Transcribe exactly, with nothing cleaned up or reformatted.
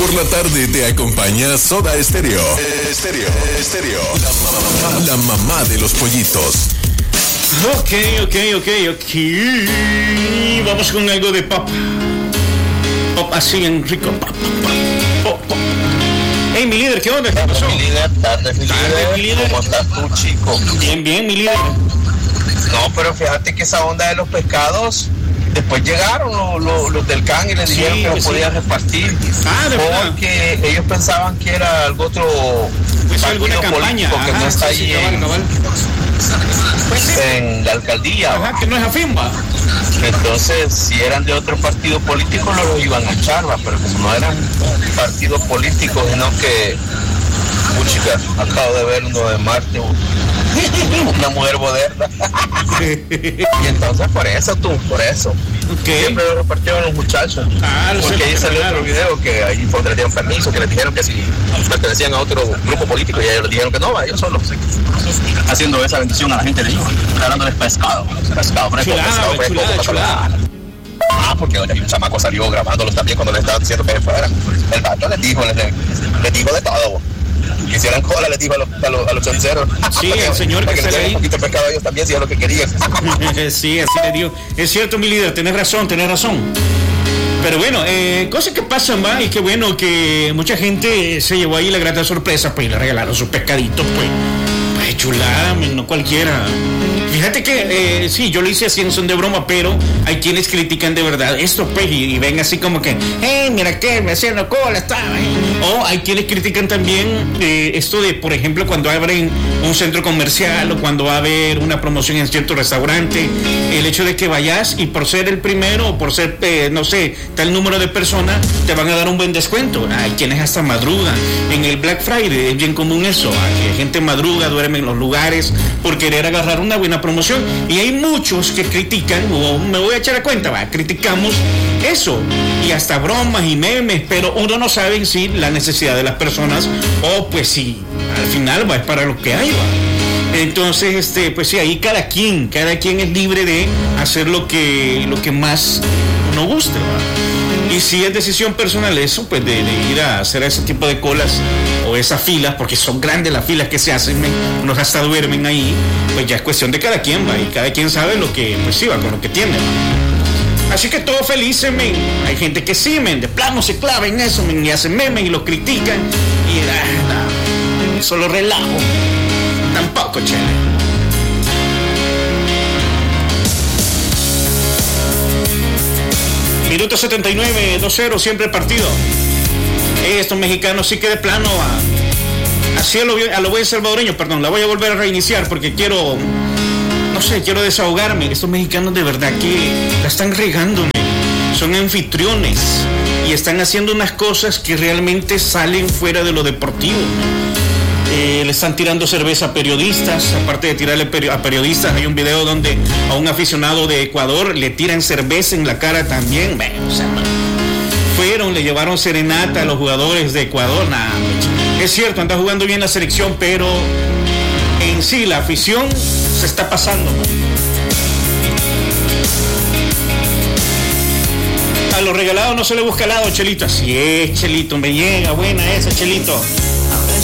Por la tarde te acompaña Soda Stereo. Estéreo, Estéreo. La mamá, la mamá de los pollitos. Ok, ok, ok, ok. Vamos con algo de pop. Pop así en rico. Pop, pop, pop, pop. Hey, mi líder, ¿qué onda? ¿Qué pasó? Mi líder, tarde, mi líder. mi líder. ¿Cómo estás tú, chico? Bien, bien, mi líder. No, pero fíjate que esa onda de los pescados, después llegaron los, los, los del C A N y les Sí, dijeron que pues lo podían sí. repartir. Ah, de verdad. Porque ellos pensaban que era algo otro Pues partido alguna campaña. político que Ajá, no está sí, sí, ahí cabal, en, cabal. Pues sí. en la alcaldía. Ajá, que no es afín, va. Entonces, si eran de otro partido político, no los iban a echar, ¿va? Pero como no eran partidos políticos, sino que, puchica, acabo de ver uno de Marte, una mujer moderna. Y entonces, por eso tú, por eso. Okay. Siempre lo repartieron los muchachos. Ah, lo Porque sé, ahí salió claro. otro video que ahí fue donde les dieron permiso, que les dijeron que si pertenecían a otro grupo político, y ellos les dijeron que no, va, ellos solos haciendo esa bendición a la gente de ellos, dándoles pescado, pescado fresco, Chulada, pescado fresco, chulada, Coca-Cola. chulada. Ah, porque doña un chamaco salió grabándolos también cuando les estaba diciendo que fueran. El vato les dijo, les, les dijo de todo. Que hicieran cola, les dijo a los, a los, a los chanceros. Sí, el señor para que que les sale dieran ahí. un poquito de pescado a ellos también, si es lo que querían. Sí, así le digo. Es cierto, mi líder, tenés razón, tenés razón. Pero bueno, eh, cosas que pasan, va, y qué bueno que mucha gente se llevó ahí la grata sorpresa, pues, y le regalaron sus pescaditos, pues. Pues chulada, no cualquiera. Fíjate que, eh, sí, yo lo hice así en son de broma, pero hay quienes critican de verdad esto, pues, y, y ven así como que, hey, mira que me hacían la cola, estaba ahí. O hay quienes critican también eh, esto de, por ejemplo, cuando abren un centro comercial o cuando va a haber una promoción en cierto restaurante, el hecho de que vayas y por ser el primero o por ser, eh, no sé, tal número de personas, te van a dar un buen descuento. Hay quienes hasta madrugan. En el Black Friday es bien común eso, hay gente madruga, duerme en los lugares por querer agarrar una buena promoción, y hay muchos que critican, o me voy a echar a cuenta, va, criticamos eso, y hasta bromas y memes, pero uno no sabe si la necesidad de las personas, o pues si al final va, es para lo que hay, va. Entonces, este, pues sí, ahí cada quien, cada quien es libre de hacer lo que, lo que más uno guste, ¿va? Y si es decisión personal eso, pues de, de ir a hacer ese tipo de colas o esas filas, porque son grandes las filas que se hacen, men, unos hasta duermen ahí, pues ya es cuestión de cada quien, va, y cada quien sabe lo que, pues sí, va, con lo que tiene, va. Así que todo feliz, men. Hay gente que sí, men, de plano se clava en eso, men, y hacen memes y lo critican, y ah, no, solo relajo. Tampoco, chévere. Minuto setenta y nueve, dos cero, siempre el partido. Eh, estos mexicanos sí que de plano a, así a lo, a lo buen salvadoreño, perdón, la voy a volver a reiniciar porque quiero, no sé, quiero desahogarme. Estos mexicanos de verdad que la están regando, son anfitriones y están haciendo unas cosas que realmente salen fuera de lo deportivo. Eh, le están tirando cerveza a periodistas. Aparte de tirarle a periodistas, hay un video donde a un aficionado de Ecuador le tiran cerveza en la cara también. Bueno, o sea, fueron, le llevaron serenata a los jugadores de Ecuador. Nah, es cierto, anda jugando bien la selección, pero en sí la afición se está pasando, ¿no? A los regalados no se le busca lado, Chelito. Así es, Chelito, me llega, buena esa, Chelito.